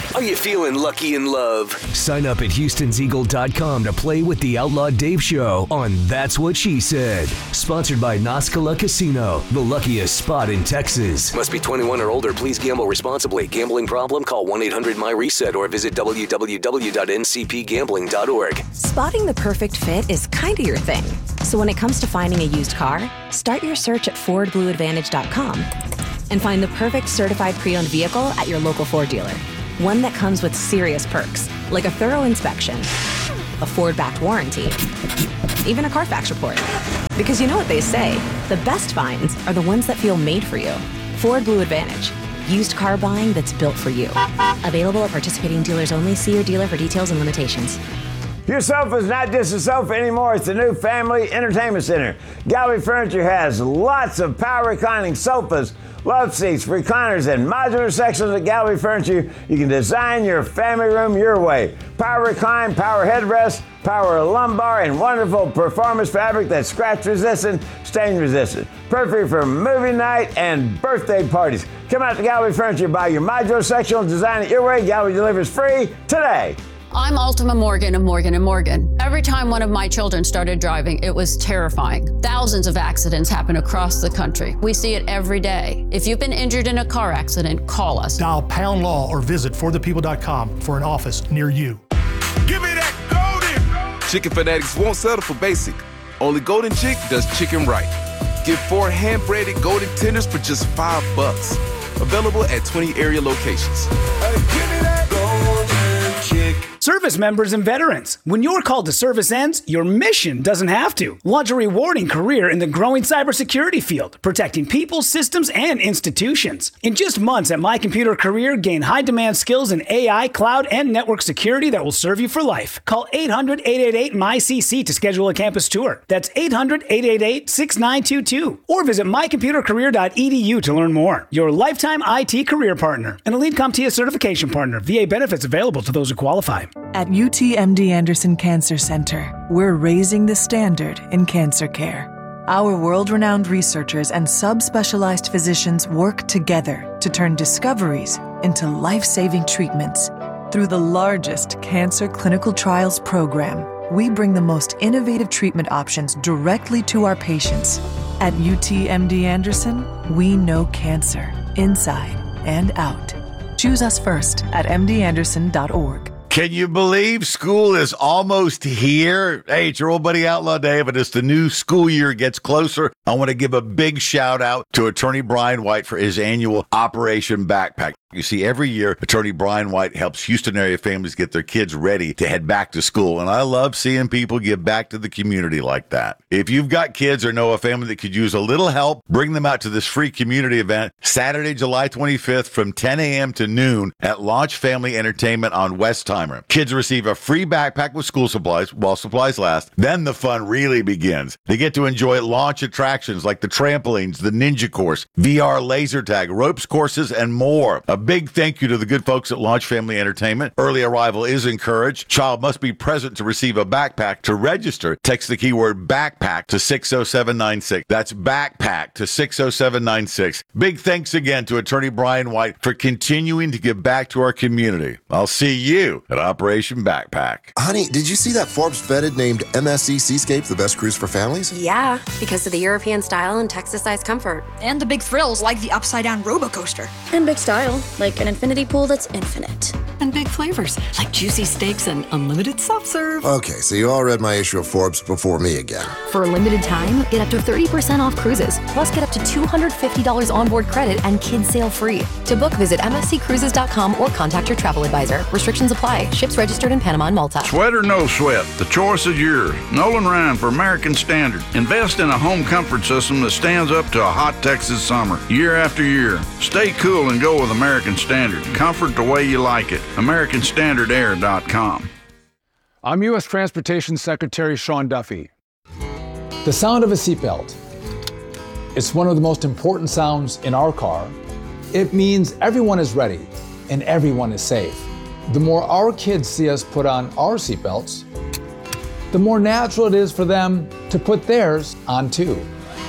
Are you feeling lucky in love? Sign up at Houston'sEagle.com to play with the Outlaw Dave Show on That's What She Said. Sponsored by Nascala Casino, the luckiest spot in Texas. Must be 21 or older. Please gamble responsibly. Gambling problem? Call 1-800-MY-RESET or visit www.ncpgambling.org. Spotting the perfect fit is kind of your thing. So when it comes to finding a used car, start your search at FordBlueAdvantage.com and find the perfect certified pre-owned vehicle at your local Ford dealer. One that comes with serious perks, like a thorough inspection, a Ford-backed warranty, even a Carfax report. Because you know what they say, the best finds are the ones that feel made for you. Ford Blue Advantage. Used car buying that's built for you. Available at participating dealers only. See your dealer for details and limitations. Your sofa is not just a sofa anymore. It's the new family entertainment center. Gallery Furniture has lots of power reclining sofas, love seats, recliners, and modular sections at Gallery Furniture. You can design your family room your way. Power recline, power headrest, power lumbar, and wonderful performance fabric that's scratch resistant, stain resistant. Perfect for movie night and birthday parties. Come out to Gallery Furniture, buy your modular section, design it your way. Gallery delivers free today. I'm Ultima Morgan of Morgan & Morgan. Every time one of my children started driving, it was terrifying. Thousands of accidents happen across the country. We see it every day. If you've been injured in a car accident, call us. Dial pound law or visit forthepeople.com for an office near you. Give me that golden! Chicken fanatics won't settle for basic. Only Golden Chick does chicken right. Get 4 hand-breaded golden tenders for just $5. Available at 20 area locations. Hey, give me that golden chick. Service members and veterans, when your call to service ends, your mission doesn't have to. Launch a rewarding career in the growing cybersecurity field, protecting people, systems, and institutions. In just months at My Computer Career, gain high-demand skills in AI, cloud, and network security that will serve you for life. Call 800-888-MyCC to schedule a campus tour. That's 800-888-6922. Or visit mycomputercareer.edu to learn more. Your lifetime IT career partner. An Elite CompTIA certification partner. VA benefits available to those who qualify. At UTMD Anderson Cancer Center, we're raising the standard in cancer care. Our world-renowned researchers and subspecialized physicians work together to turn discoveries into life-saving treatments. Through the largest cancer clinical trials program, we bring the most innovative treatment options directly to our patients. At UTMD Anderson, we know cancer, inside and out. Choose us first at mdanderson.org. Can you believe school is almost here? Hey, it's your old buddy Outlaw Dave, and as the new school year gets closer, I want to give a big shout out to Attorney Brian White for his annual Operation Backpack. You see, every year, Attorney Brian White helps Houston area families get their kids ready to head back to school. And I love seeing people give back to the community like that. If you've got kids or know a family that could use a little help, bring them out to this free community event Saturday, July 25th from 10 a.m. to noon at Launch Family Entertainment on Westheimer. Kids receive a free backpack with school supplies while supplies last. Then the fun really begins. They get to enjoy launch attractions like the trampolines, the ninja course, VR laser tag, ropes courses, and more. A big thank you to the good folks at Launch Family Entertainment. Early arrival is encouraged. Child must be present to receive a backpack. To register, text the keyword backpack to 60796. That's backpack to 60796. Big thanks again to Attorney Brian White for continuing to give back to our community. I'll see you at Operation Backpack. Honey, did you see that Forbes vetted named MSC Seascape the best cruise for families? Yeah, because of the European style and Texas-sized comfort. And the big thrills like the upside-down robo-coaster. And big style, like an infinity pool that's infinite. And big flavors, like juicy steaks and unlimited soft serve. Okay, so you all read my issue of Forbes before me again. For a limited time, get up to 30% off cruises, plus get up to $250 onboard credit and kids sail free. To book, visit msccruises.com or contact your travel advisor. Restrictions apply. Ships registered in Panama and Malta. Sweat or no sweat, the choice is yours. Nolan Ryan for American Standard. Invest in a home comfort system that stands up to a hot Texas summer, year after year. Stay cool and go with American Standard. Comfort the way you like it. AmericanStandardAir.com. I'm U.S. Transportation Secretary Sean Duffy. The sound of a seatbelt. It's one of the most important sounds in our car. It means everyone is ready and everyone is safe. The more our kids see us put on our seatbelts, the more natural it is for them to put theirs on too.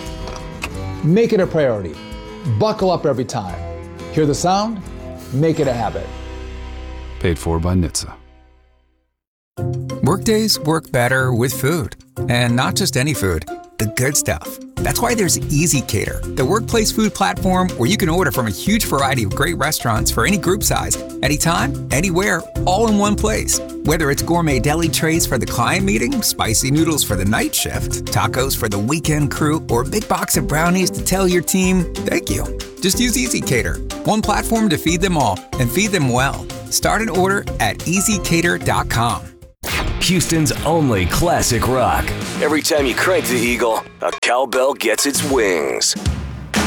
Make it a priority. Buckle up every time. Hear the sound? Make it a habit. Paid for by NHTSA. Workdays work better with food. And not just any food, the good stuff. That's why there's EasyCater, the workplace food platform where you can order from a huge variety of great restaurants for any group size, anytime, anywhere, all in one place. Whether it's gourmet deli trays for the client meeting, spicy noodles for the night shift, tacos for the weekend crew, or a big box of brownies to tell your team, thank you. Just use EasyCater, one platform to feed them all and feed them well. Start an order at easycater.com. Houston's only classic rock. Every time you crank the Eagle, a cowbell gets its wings.